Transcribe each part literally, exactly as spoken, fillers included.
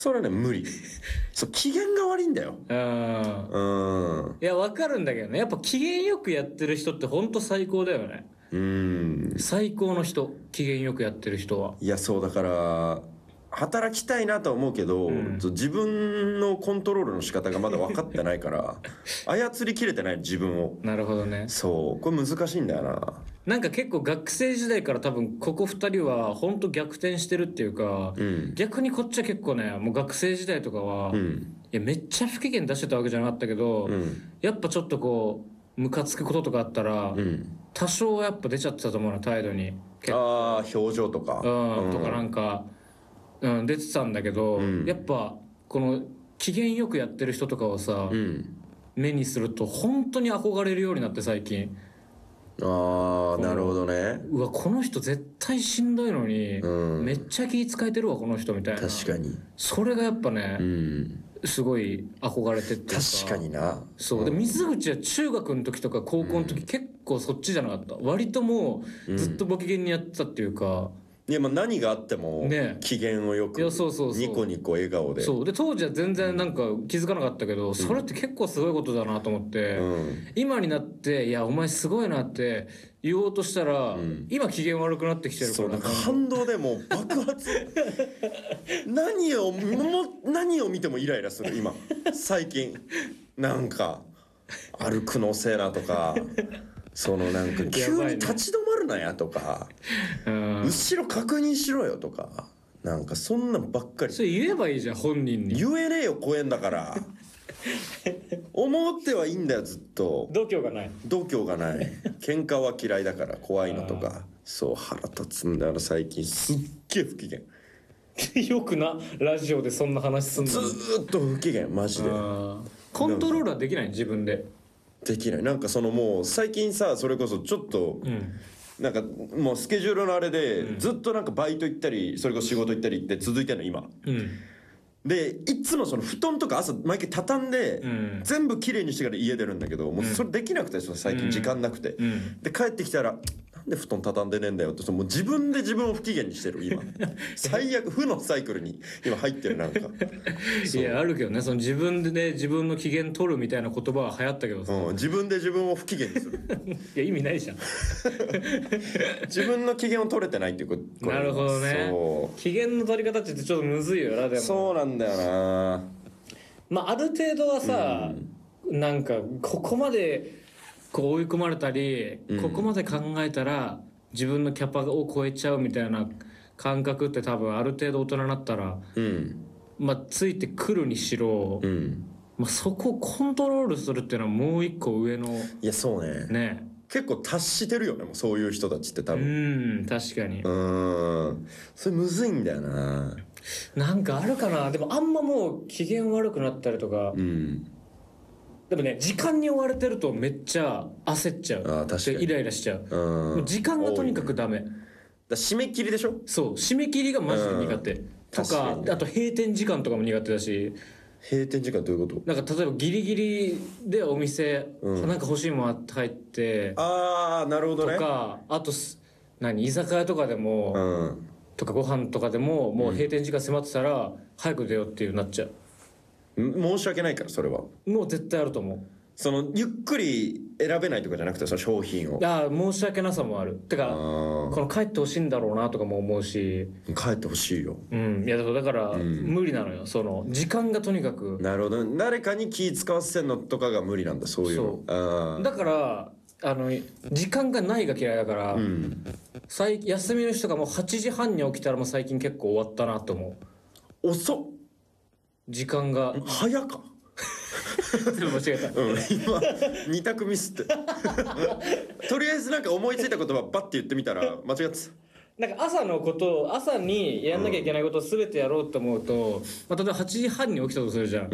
それはね無理そう機嫌が悪いんだよ。 うんうんいや分かるんだけどね、やっぱ機嫌よくやってる人ってほんと最高だよね。うん最高の人、機嫌よくやってる人は。 いやそうだから働きたいなとは思うけど、うん、自分のコントロールの仕方がまだ分かってないから操りきれてない自分を。 なるほどね。 そうこれ難しいんだよな。 なんか結構学生時代から多分ここふたりは本当逆転してるっていうか、うん、逆にこっちは結構ねもう学生時代とかは、うん、いやめっちゃ不機嫌出してたわけじゃなかったけど、うん、やっぱちょっとこうムカつくこととかあったら、うん、多少やっぱ出ちゃってたと思うな態度に。 ああ表情とか、 うん、とかなんか、うん、出てたんだけど、うん、やっぱこの機嫌よくやってる人とかをさ、うん、目にすると本当に憧れるようになって最近。 ああなるほどね。 うわこの人絶対しんどいのに、うん、めっちゃ気使えてるわこの人みたいな。 確かにそれがやっぱね、うん、すごい憧れてっていうか。 確かにな。 そう、うん、で水口は中学の時とか高校の時、うん、結構そっちじゃなかった。割ともうずっとご機嫌にやってたっていうか、 いやまあ何があっても機嫌をよく、ね、いやそうそうそうニコニコ笑顔で。 そうで当時は全然なんか気づかなかったけど、うん、それって結構すごいことだなと思って、うん、今になっていやお前すごいなって言おうとしたら、うん、今機嫌悪くなってきてるから。 そうなんか反動でもう爆発何をも何を見てもイライラする今最近なんか歩くのせえなとかそのなんか急に立ち止まるなやとか、ね、後ろ確認しろよとかなんかそんなんばっかり。 それ言えばいいじゃん本人に。 言えねえよ公園だから思ってはいいんだよずっと。 度胸がない度胸がない喧嘩は嫌いだから怖いのとか。そう腹立つんだよ最近すっげえ不機嫌よくなラジオでそんな話すんの。 ずーっと不機嫌マジで。 コントロールはできない自分で。 できない。なんかそのもう最近さそれこそちょっと、うん、なんかもうスケジュールのあれで、うん、ずっとなんかバイト行ったりそれこそ仕事行ったりって続いてるの今、うん、でいつもその布団とか朝毎回畳んで、うん、全部きれいにしてから家出るんだけどもうそれできなくて最近時間なくて、うん、で帰ってきたらなんで布団畳んでねえんだよってもう自分で自分を不機嫌にしてる今最悪負のサイクルに今入ってるなんかいやあるけどねその自分で、ね、自分の機嫌取るみたいな言葉は流行ったけどさ、 うん、自分で自分を不機嫌にするいや意味ないじゃん自分の機嫌を取れてないっていうことなるほどね。機嫌の取り方ってちょっとむずいよな。でもそうなんだよな。 まあある程度はさ、うん、なんかここまでこう追い込まれたり、うん、ここまで考えたら自分のキャパを超えちゃうみたいな感覚って多分ある程度大人になったら、うん、まあついてくるにしろ、うんまあ、そこをコントロールするっていうのはもう一個上の。 いやそうね。ね結構達してるよねもうそういう人たちって多分。 うん確かに。 うんそれむずいんだよな。 なんかあるかな。でもあんまもう機嫌悪くなったりとか。うんでもね時間に追われてるとめっちゃ焦っちゃう。あ確かにイライラしちゃう。もう時間がとにかくダメ。 だ締め切りでしょ。 そう締め切りがマジで苦手とかあと閉店時間とかも苦手だし。 閉店時間どういうこと。 なんか例えばギリギリでお店、うん、なんか欲しいもの入ってああなるほどねとかあと何居酒屋とかでも、うん、とかご飯とかでももう閉店時間迫ってたら、うん、早く出ようっていうなっちゃう。 申し訳ないからそれはもう絶対あると思う。 そのゆっくり選べないとかじゃなくてその商品をああ申し訳なさもある。てかこの帰ってほしいんだろうなとかも思うし。 帰ってほしいよ。 うんいやだから、うん、無理なのよその時間がとにかく。 なるほど誰かに気使わせてんのとかが無理なんだそういうの。 そうだからあの時間がないが嫌いだから、うん、休みの日とかもはちじはんに起きたらもう最近結構終わったなと思う。遅っ時間が早か全部間違えた、 うん、今に択ミスってとりあえずなんか思いついた言葉バッて言ってみたら間違ってた。なんか朝のことを朝にやんなきゃいけないことを全てやろうと思うと、うんまあ、例えばはちじはんに起きたとするじゃん、うん、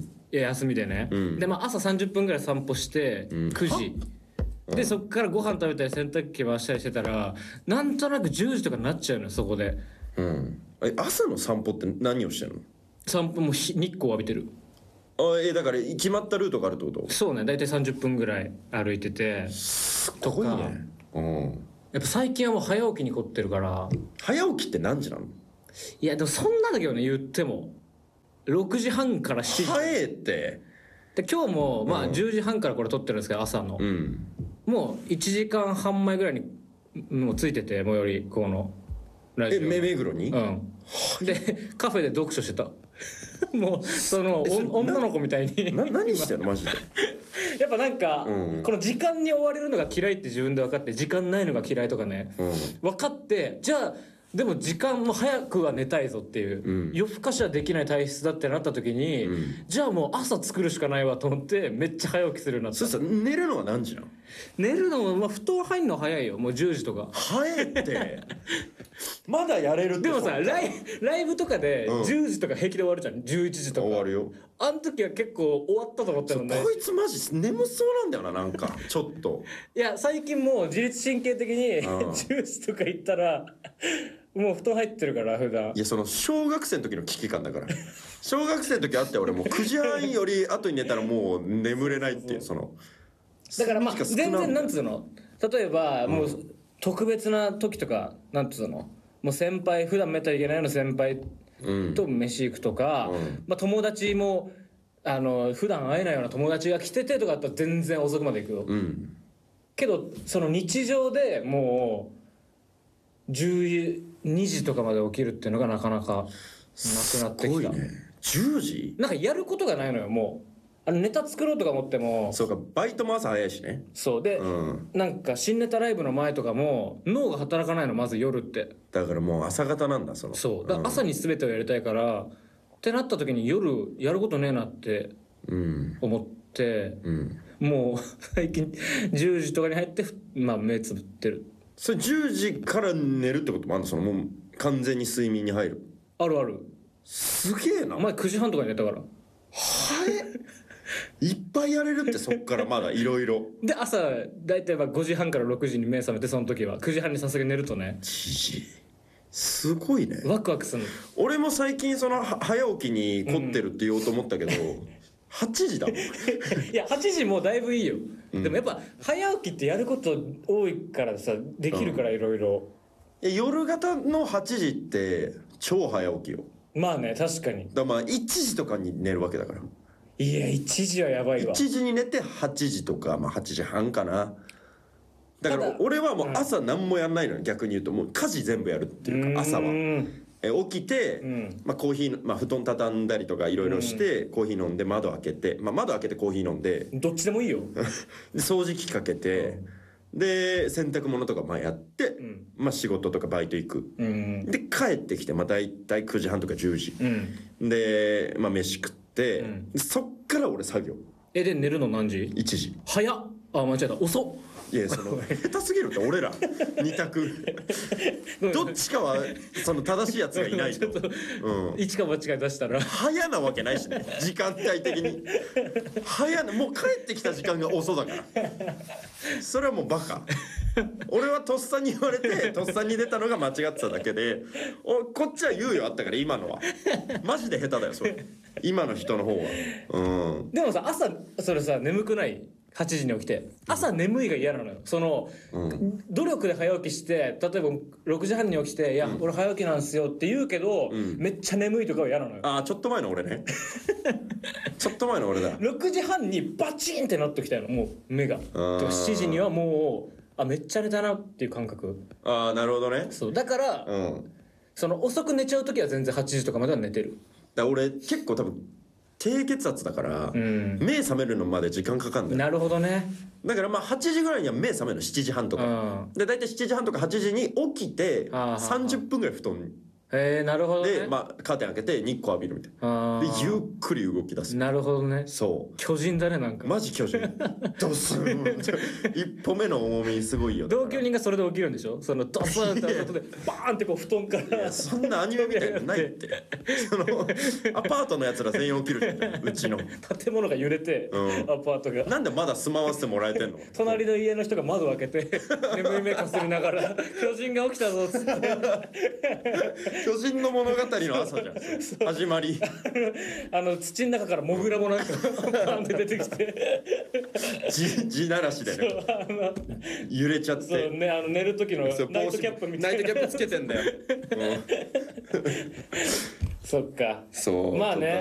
いや休みでね、うん、で、まあ、朝さんじゅっぷんぐらい散歩して、うん、くじでそっからご飯食べたり洗濯機回したりしてたらなんとなくじゅうじとかになっちゃうのよそこで、 うん、え朝の散歩って何をしてるの。 散歩も日光浴びてる。 あえだから決まったルートがあるってこと。 そうね大体さんじゅっぷんぐらい歩いててすごいね。うんやっぱ最近はもう早起きに凝ってるから。 早起きって何時なの。 いやでもそんなだけどね言ってもろくじはんからしちじ早えってで今日もまあうんじゅうじはんからこれ撮ってるんですけど朝の、 うん、 もういちじかんはん前ぐらいにもうついてて、最寄りこのラジオえ目目黒に、 うんでカフェで読書してたもうそのお女の子みたいにな何してんのマジでやっぱなんか、 うん、 この時間に追われるのが嫌いって自分で分かって、時間ないのが嫌いとかね、 うん、 分かって、じゃあでも時間も早くは寝たいぞっていう、うん、夜更かしはできない体質だってなった時に、うん、じゃあもう朝作るしかないわと思ってめっちゃ早起きするようになった。 そうそう、寝るのは何時なの？ 寝るのも、まあ、布団入るの早いよ、もうじゅうじとか。 早いってまだやれるって。 でもさライ、ライブとかでじゅうじとか平気で終わるじゃん、じゅういちじとか終わるよ。 あの時は結構終わったと思ったのね。 こいつマジ眠そうなんだよな、なんかちょっといや最近もう自律神経的にじゅうじとか行ったらもう布団入ってるから普段。 いやその小学生の時の危機感だから小学生の時あって俺もうくじはんより後に寝たらもう眠れないっていう、そのだからまあ全然なんつうの、例えばもう特別な時とかなんつうの、もう先輩普段めったらいけないような先輩と飯行くとか、うん、まあ友達もあの普段会えないような友達が来ててとかだったら全然遅くまで行くよ、うん、けどその日常でもうじゅうにじとかまで起きるっていうのがなかなかなくなってきた。すごいね。 じゅうじ？ なんかやることがないのよ、もうあのネタ作ろうとか思っても。 そうか、バイトも朝早いしね。 そうで、うん、なんか新ネタライブの前とかも脳が働かないの、まず夜って。 だからもう朝方なんだ、その。 そうだから朝に全てをやりたいから、うん、ってなった時に夜やることねえなって思って、うん、もう最近じゅうじとかに入って、まあ、目つぶってる。 それじゅうじから寝るってこともあるの？そのもう完全に睡眠に入る。 あるある。 すげえな。 前くじはんとかに寝たから。 はいいっぱいやれるって、そっからまだいろいろで朝大体ごじはんからろくじに目覚めて、その時はくじはんにさすがに寝るとね、 じじすごいね。 ワクワクするの。 俺も最近その早起きに凝ってるって言おうと思ったけど、うん、はちじだもんいやはちじもうだいぶいいよ、うん、でもやっぱ早起きってやること多いからさ、できるからいろいろ。 夜型のはちじって超早起きよ。 まあね、確かに。 だまあいちじとかに寝るわけだから。 いやいちじはやばいわ。 いちじに寝てはちじとか、まあはちじはんかな。だから俺はもう朝何もやんないのよ、逆に言うと。もう家事全部やるっていうか、朝はえ起きて、うん、まあコーヒー、まあ布団畳んだりとかいろいろして、うん、コーヒー飲んで窓開けて、まあ窓開けてコーヒー飲んで、 どっちでもいいよで掃除機かけて、うん、で洗濯物とかまあやって、うん、まあ仕事とかバイト行く、うん、で帰ってきて、まあ大体くじはんとかじゅうじ、うん、でまあ飯食って、うん、そっから俺作業。 えで寝るの何時？ いちじ。 早っ。あ間違えた、遅っ。 いやその下手すぎるって、俺らに択どっちかはその正しいやつがいないと、 うん、一か八か出したら早なわけないしね、時間帯的に早な、もう帰ってきた時間が遅だから、それはもうバカ俺はとっさに言われてとっさに出たのが間違ってただけで、おこっちは猶予あったから。今のはマジで下手だよそれ、今の人の方は。うんでもさ朝それさ眠くない？はちじに起きて朝眠いが嫌なのよ。その、うん、努力で早起きして例えばろくじはんに起きて「いや、うん、俺早起きなんすよ」って言うけど、うん、めっちゃ眠いとかは嫌なのよ。 ああちょっと前の俺ねちょっと前の俺だ。 ろくじはんにバチンってなってきたの、もう目が。しちじにはもうあめっちゃ寝たなっていう感覚。 ああなるほどね。 そうだから、うん、その遅く寝ちゃう時は全然はちじとかまでは寝てる。だ俺結構多分低血圧だから、うん、目覚めるのまで時間かかんだよ。 なるほどね。 だからまあはちじぐらいには目覚めるの、しちじはんとか、うん、で大体しちじはんとかはちじに起きてさんじゅっぷんぐらい布団に。 へえなるほどね。 でまあカーテン開けて日光浴びるみたいな。でゆっくり動き出す。 なるほどね。 そう巨人だね、なんかマジ巨人ドスン一歩目の重みすごいよ。 同居人がそれで起きるんでしょ、そのドスンって音でバーンってこう布団からそんなアニメみたいなのないってそのアパートのやつら全員起きるじゃん、うちの建物が揺れて、うん、アパートがなんでまだ住まわせてもらえてんの隣の家の人が窓開けて眠い目かすりながら巨人が起きたぞっつって巨人の物語の朝じゃん始まりあの土の中からモグラもなんかパンって出てきて地地ならしでね揺れちゃって。 そうね、あの寝る時のナイトキャップみたいなナイトキャップつけてんだよ、うん、 そっか。 そうまあね